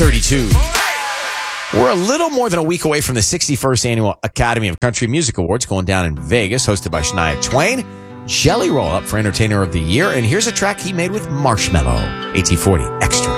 32. We're a little more than a week away from the 61st Annual Academy of Country Music Awards going down in Vegas, hosted by Shania Twain. Jelly Roll up for Entertainer of the Year, and here's a track he made with Marshmello. AT40 Extra.